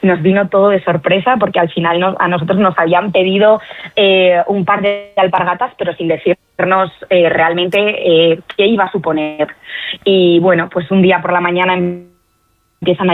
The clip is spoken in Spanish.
nos vino todo de sorpresa, porque al final a nosotros nos habían pedido un par de alpargatas, pero sin decirnos realmente qué iba a suponer. Y bueno, pues un día por la mañana empiezan a